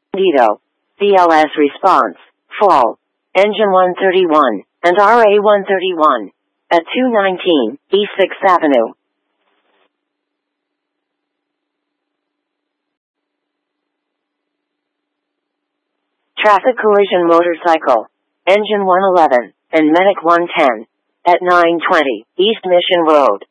Nito. BLS response. Fall. Engine 131, and RA 131. At 219, East 6th Avenue. Traffic collision motorcycle. Engine 111, and Medic 110. At 920, East Mission Road.